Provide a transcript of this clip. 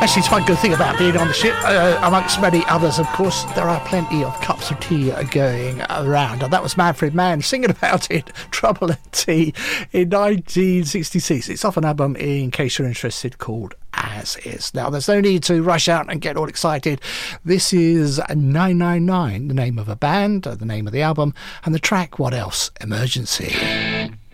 Actually, it's one good thing about being on the ship, amongst many others, of course, there are plenty of cups of tea going around. And that was Manfred Mann singing about it, Trouble and Tea, in 1966. It's off an album, in case you're interested, called As Is. Now, there's no need to rush out and get all excited. This is 999, the name of a band, the name of the album, and the track, What Else? Emergency.